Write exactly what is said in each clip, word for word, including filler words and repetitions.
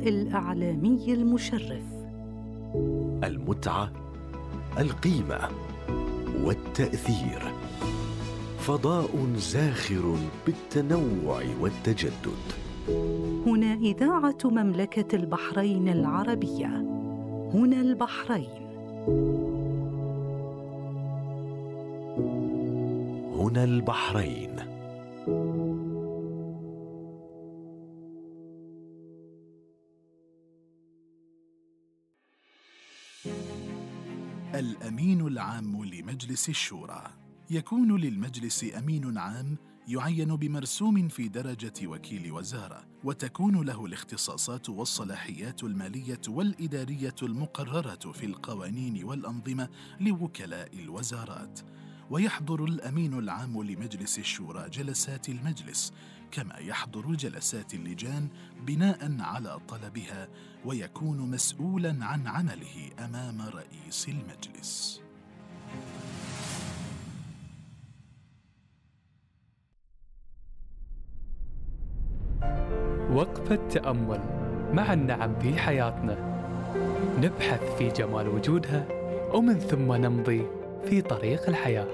اللقاء الإعلامي المشرف. المتعة، القيمة والتأثير. فضاء زاخر بالتنوع والتجدد. هنا إذاعة مملكة البحرين العربية. هنا البحرين. هنا البحرين. الأمين العام لمجلس الشورى. يكون للمجلس أمين عام يعين بمرسوم في درجة وكيل وزارة، وتكون له الاختصاصات والصلاحيات المالية والإدارية المقررة في القوانين والأنظمة لوكلاء الوزارات. ويحضر الأمين العام لمجلس الشورى جلسات المجلس، كما يحضر جلسات اللجان بناء على طلبها، ويكون مسؤولاً عن عمله أمام رئيس المجلس. وقفة تأمل مع النعم في حياتنا، نبحث في جمال وجودها ومن ثم نمضي في طريق الحياة.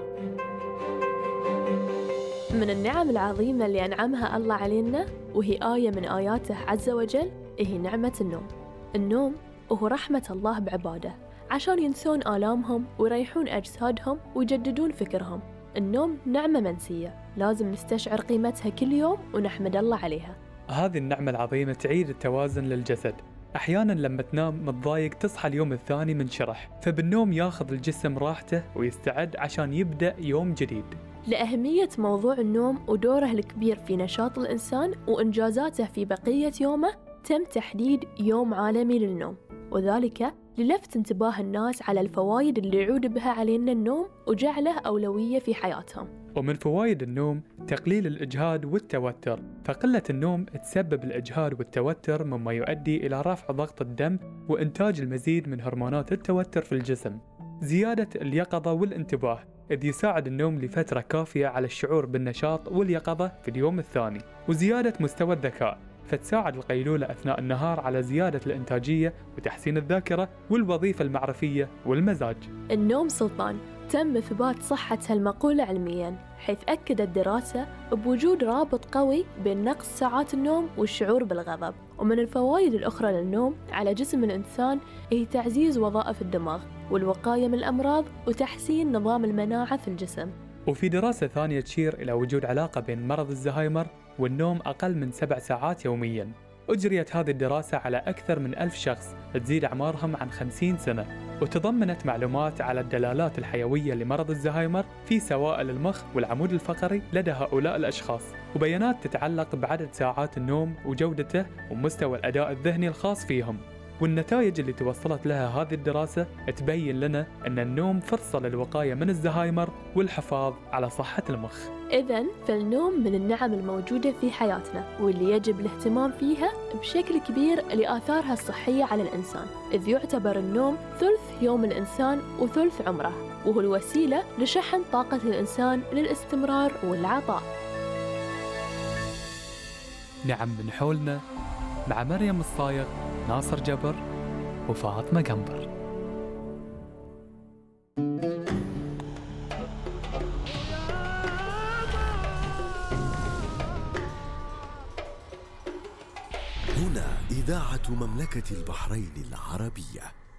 من النعم العظيمة اللي أنعمها الله علينا وهي آية من آياته عز وجل هي نعمة النوم. النوم وهو رحمة الله بعباده عشان ينسون آلامهم ويريحون أجسادهم ويجددون فكرهم. النوم نعمة منسية لازم نستشعر قيمتها كل يوم ونحمد الله عليها. هذه النعمة العظيمة تعيد التوازن للجسد. أحياناً لما تنام متضايق تصحى اليوم الثاني منشرح، فبالنوم ياخذ الجسم راحته ويستعد عشان يبدأ يوم جديد. لأهمية موضوع النوم ودوره الكبير في نشاط الإنسان وإنجازاته في بقية يومه، تم تحديد يوم عالمي للنوم، وذلك للفت انتباه الناس على الفوائد اللي يعود بها علينا النوم وجعله أولوية في حياتهم. ومن فوائد النوم تقليل الإجهاد والتوتر، فقلة النوم تسبب الإجهاد والتوتر مما يؤدي إلى رفع ضغط الدم وإنتاج المزيد من هرمونات التوتر في الجسم. زيادة اليقظة والانتباه، إذ يساعد النوم لفترة كافية على الشعور بالنشاط واليقظة في اليوم الثاني. وزيادة مستوى الذكاء، فتساعد القيلولة أثناء النهار على زيادة الإنتاجية وتحسين الذاكرة والوظيفة المعرفية والمزاج. النوم سلطان، تم إثبات صحة هالمقولة علمياً، حيث أكدت دراسة بوجود رابط قوي بين نقص ساعات النوم والشعور بالغضب. ومن الفوائد الأخرى للنوم على جسم الإنسان هي تعزيز وظائف الدماغ والوقاية من الأمراض وتحسين نظام المناعة في الجسم. وفي دراسة ثانية تشير إلى وجود علاقة بين مرض الزهايمر والنوم أقل من سبع ساعات يومياً. أجريت هذه الدراسة على أكثر من ألف شخص تزيد أعمارهم عن خمسين سنة، وتضمنت معلومات على الدلالات الحيوية لمرض الزهايمر في سوائل المخ والعمود الفقري لدى هؤلاء الأشخاص، وبيانات تتعلق بعدد ساعات النوم وجودته ومستوى الأداء الذهني الخاص فيهم. والنتائج اللي توصلت لها هذه الدراسة تبين لنا أن النوم فرصة للوقاية من الزهايمر والحفاظ على صحة المخ. إذن فالنوم من النعم الموجودة في حياتنا واللي يجب الاهتمام فيها بشكل كبير لآثارها الصحية على الإنسان، إذ يعتبر النوم ثلث يوم الإنسان وثلث عمره، وهو الوسيلة لشحن طاقة الإنسان للاستمرار والعطاء. نعم من حولنا مع مريم الصايغ، ناصر جبر وفاطمة قنبر. هنا إذاعة مملكة البحرين العربية.